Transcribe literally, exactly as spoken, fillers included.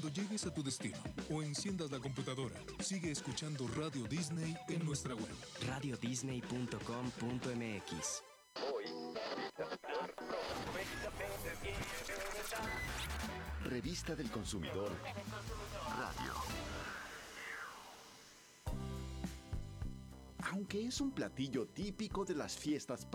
llegues a tu destino o enciendas la computadora, sigue escuchando Radio Disney en nuestra web. radio disney punto com punto m x. Revista del Consumidor Radio. Aunque es un platillo típico de las fiestas